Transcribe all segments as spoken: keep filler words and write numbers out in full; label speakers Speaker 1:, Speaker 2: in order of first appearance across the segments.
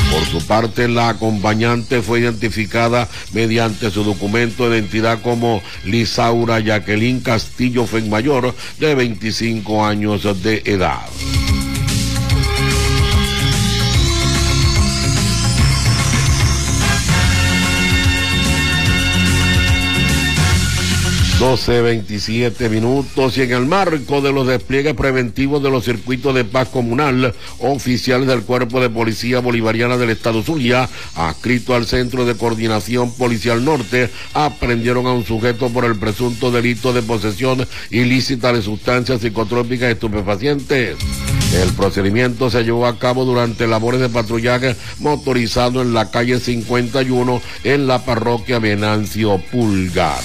Speaker 1: Por su parte, la acompañante fue identificada mediante su documento de identidad como Lisaura Jacqueline Castillo Fenmayor, de veinticinco años de edad. doce veintisiete minutos, y en el marco de los despliegues preventivos de los circuitos de paz comunal, oficiales del Cuerpo de Policía Bolivariana del Estado Zulia, adscrito al Centro de Coordinación Policial Norte, aprendieron a un sujeto por el presunto delito de posesión ilícita de sustancias psicotrópicas y estupefacientes. El procedimiento se llevó a cabo durante labores de patrullaje motorizado en la calle cincuenta y uno en la parroquia Venancio Pulgar.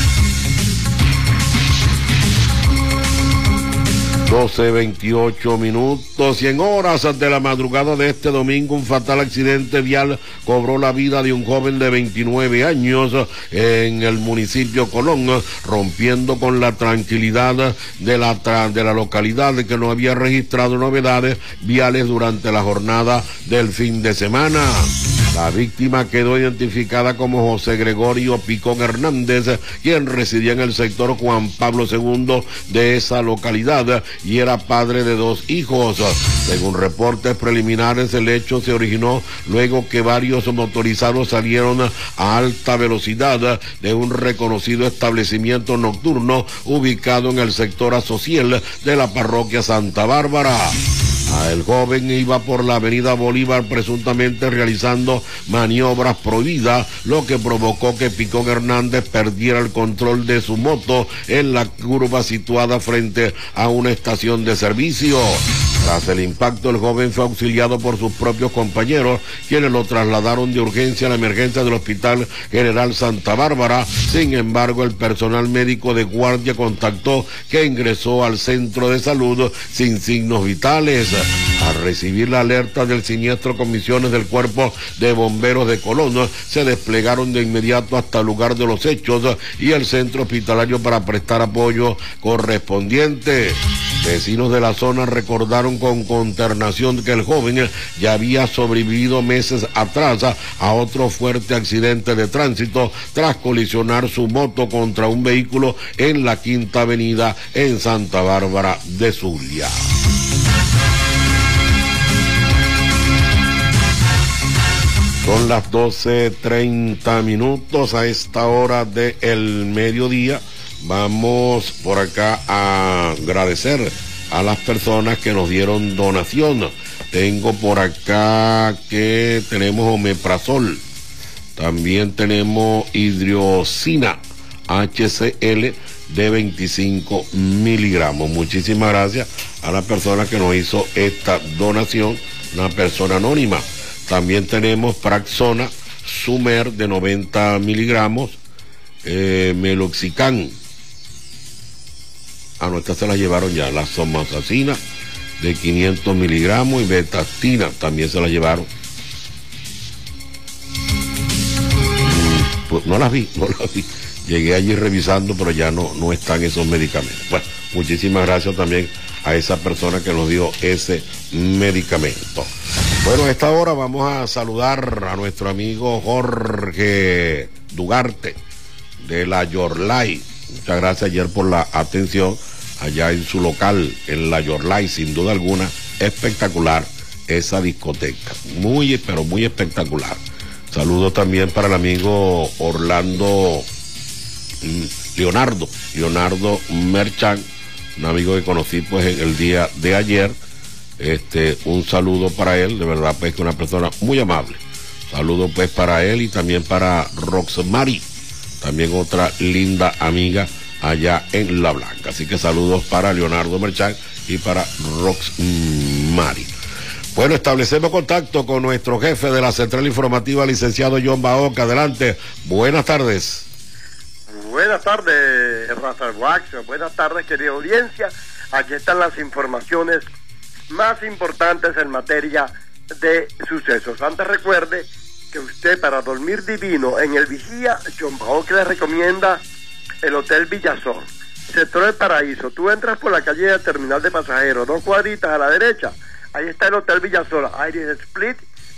Speaker 1: doce veintiocho minutos, y en horas de la madrugada de este domingo, un fatal accidente vial cobró la vida de un joven de veintinueve años en el municipio Colón, rompiendo con la tranquilidad de la, de la localidad, que no había registrado novedades viales durante la jornada del fin de semana. La víctima quedó identificada como José Gregorio Picón Hernández, quien residía en el sector Juan Pablo segundo de esa localidad y era padre de dos hijos. Según reportes preliminares, el hecho se originó luego que varios motorizados salieron a alta velocidad de un reconocido establecimiento nocturno ubicado en el sector Asociel de la parroquia Santa Bárbara. El joven iba por la avenida Bolívar presuntamente realizando maniobras prohibidas, lo que provocó que Picón Hernández perdiera el control de su moto en la curva situada frente a una estación de servicio. Tras el impacto, el joven fue auxiliado por sus propios compañeros, quienes lo trasladaron de urgencia a la emergencia del Hospital General Santa Bárbara. Sin embargo, el personal médico de guardia contactó que ingresó al centro de salud sin signos vitales. Al recibir la alerta del siniestro, comisiones del Cuerpo de Bomberos de Colón se desplegaron de inmediato hasta el lugar de los hechos y el centro hospitalario para prestar apoyo correspondiente. Vecinos de la zona recordaron con consternación que el joven ya había sobrevivido meses atrás a otro fuerte accidente de tránsito tras colisionar su moto contra un vehículo en la Quinta Avenida en Santa Bárbara de Zulia. Son las doce treinta minutos a esta hora del mediodía. Vamos por acá a agradecer a las personas que nos dieron donación. Tengo por acá que tenemos omeprazol, también tenemos hidroxina H C L de veinticinco miligramos. Muchísimas gracias a la persona que nos hizo esta donación, una persona anónima. También tenemos Praxona Sumer de noventa miligramos, eh, Meloxicam. Ah, no, estas se las llevaron ya. La Somazacina de quinientos miligramos y Betactina también se las llevaron. Pues no las vi, no las vi. Llegué allí revisando, pero ya no, no están esos medicamentos. Bueno, muchísimas gracias también a esa persona que nos dio ese medicamento. Bueno, a esta hora vamos a saludar a nuestro amigo Jorge Dugarte de la Yorlay. Muchas gracias ayer por la atención allá en su local, en la Yorlay. Sin duda alguna, espectacular esa discoteca. Muy, pero muy espectacular. Saludos también para el amigo Orlando Leonardo, Leonardo Merchan, un amigo que conocí pues en el día de ayer. Este, un saludo para él, de verdad pues que una persona muy amable. Saludo pues para él y también para Roxmary, también otra linda amiga allá en La Blanca. Así que saludos para Leonardo Merchan y para Roxmary. Bueno, establecemos contacto con nuestro jefe de la central informativa, licenciado John Baoca. Adelante, buenas tardes.
Speaker 2: Buenas tardes, Rafael Wax. Buenas tardes, querida audiencia. Aquí están las informaciones más importantes en materia de sucesos. Antes recuerde que usted, para dormir divino en el Vigía, John Baoca le recomienda el Hotel Villazón, sector del Paraíso. Tú entras por la calle del terminal de pasajeros, dos cuadritas a la derecha, ahí está el Hotel Villazón, Iris Split,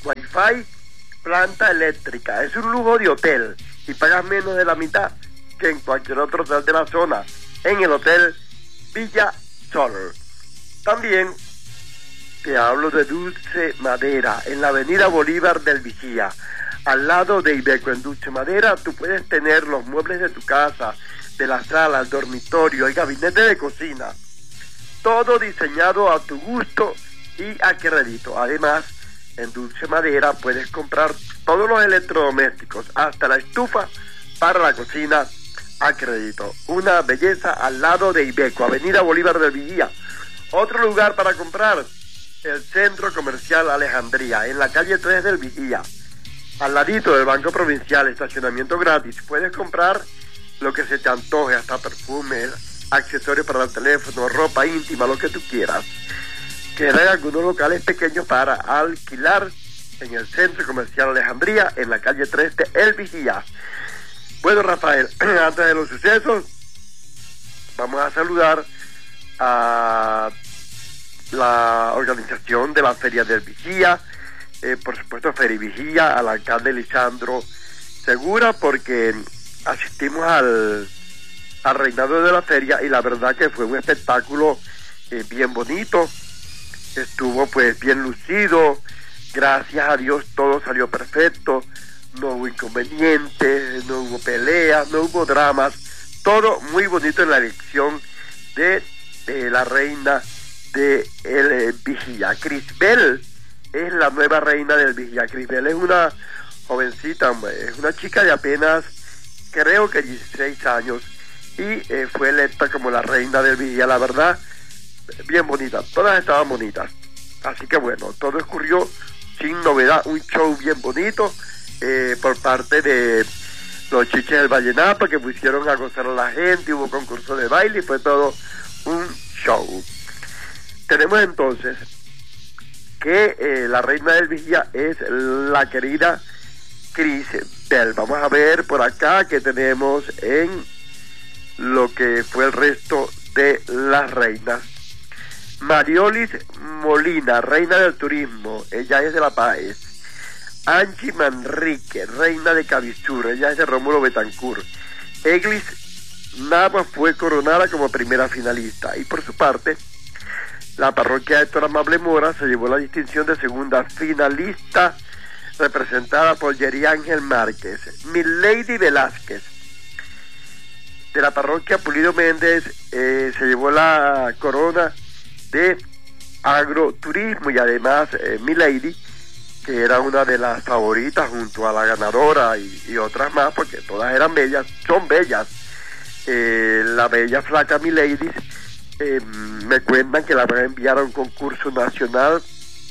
Speaker 2: Wi-Fi, planta eléctrica. Es un lujo de hotel y pagas menos de la mitad que en cualquier otro hotel de la zona, en el Hotel Villa Sol. También te hablo de Dulce Madera, en la avenida Bolívar del Vigía, al lado de Ibeco. En Dulce Madera tú puedes tener los muebles de tu casa, de la sala, el dormitorio, el gabinete de cocina, todo diseñado a tu gusto y a crédito. Además, en Dulce Madera puedes comprar todos los electrodomésticos, hasta la estufa para la cocina, a crédito. Una belleza al lado de Ibeco, avenida Bolívar del Vigía. Otro lugar para comprar, el Centro Comercial Alejandría, en la calle tres del Vigía, al ladito del Banco Provincial, estacionamiento gratis. Puedes comprar lo que se te antoje, hasta perfumes, accesorios para el teléfono, ropa íntima, lo que tú quieras. Quedan algunos locales pequeños para alquilar en el Centro Comercial Alejandría, en la calle tres de El Vigía. Bueno, Rafael, antes de los sucesos, vamos a saludar a la organización de la Feria del Vigía, eh, por supuesto Feria Vigía, al alcalde Lisandro Segura, porque asistimos al, al reinado de la feria y la verdad que fue un espectáculo eh, bien bonito, estuvo pues bien lucido, gracias a Dios todo salió perfecto, no hubo inconvenientes, no hubo peleas, no hubo dramas, todo muy bonito en la elección de, de la reina de el eh, Vigía. Crisbel es la nueva reina del Vigía. Crisbel es una jovencita, es una chica de apenas creo que dieciséis años y eh, fue electa como la reina del Vigía. La verdad, bien bonita, todas estaban bonitas, así que bueno, todo ocurrió sin novedad, un show bien bonito eh, por parte de los Chiches del Vallenato, que pusieron a gozar a la gente, hubo concurso de baile y fue todo un show. Tenemos entonces que eh, la reina del Vigía es la querida Crisbel. Vamos a ver por acá que tenemos en lo que fue el resto de las reinas. Mariolis Molina, reina del turismo, ella es de La Paz. Angie Manrique, reina de Cabizur, ella es de Rómulo Betancourt. Eglis Nava fue coronada como primera finalista y por su parte la parroquia Héctor Amable Mora se llevó la distinción de segunda finalista, representada por Yeri Ángel Márquez. Milady Velázquez, de la parroquia Pulido Méndez, eh, se llevó la corona de agroturismo y además eh, Milady, que era una de las favoritas junto a la ganadora y, y otras más, porque todas eran bellas, son bellas. Eh, la bella flaca Milady, eh, me cuentan que la van a enviar a un concurso nacional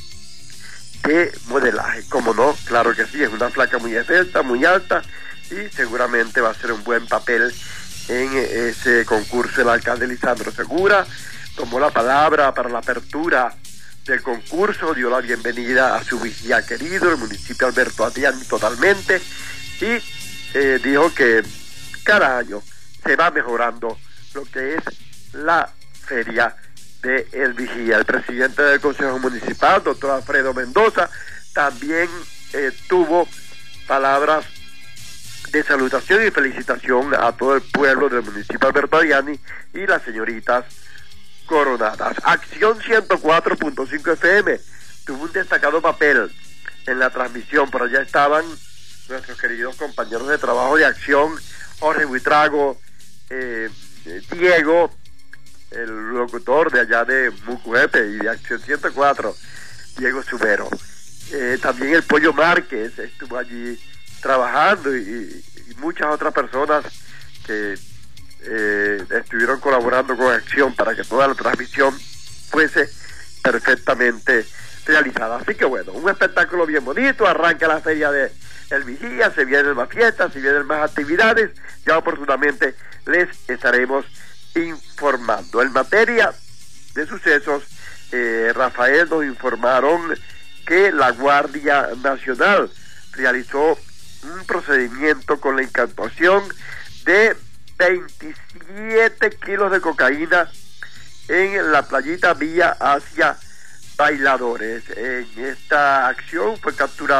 Speaker 2: de modelaje. Como no, claro que sí, es una flaca muy esbelta, muy alta y seguramente va a ser un buen papel en ese concurso. El alcalde Lisandro Segura tomó la palabra para la apertura del concurso, dio la bienvenida a su Vigía querido, el municipio Alberto Adrián totalmente, y eh, dijo que cada año se va mejorando lo que es la feria de El Vigía. El presidente del Consejo Municipal, doctor Alfredo Mendoza, también eh, tuvo palabras de salutación y felicitación a todo el pueblo del municipio Alberto Adriani y las señoritas coronadas. Acción ciento cuatro punto cinco F M tuvo un destacado papel en la transmisión. Por allá estaban nuestros queridos compañeros de trabajo de Acción, Jorge Buitrago, eh, Diego, el locutor de allá de Mucuepe y de Acción ciento cuatro, Diego Subero. Eh, también el Pollo Márquez estuvo allí trabajando y, y muchas otras personas que eh, estuvieron colaborando con Acción para que toda la transmisión fuese perfectamente realizada. Así que bueno, un espectáculo bien bonito, arranca la feria de El Vigía, se vienen más fiestas, se vienen más actividades, ya oportunamente les estaremos informando. En materia de sucesos, eh, Rafael, nos informaron que la Guardia Nacional realizó un procedimiento con la incautación de veintisiete kilos de cocaína en la playita vía hacia bailadores. En esta acción fue capturado